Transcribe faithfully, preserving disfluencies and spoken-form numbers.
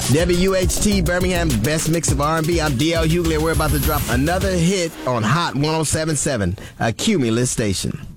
W H T Birmingham's best mix of R and B. I'm D L Hughley. We're about to drop another hit on Hot one oh seven point seven, a Cumulus station.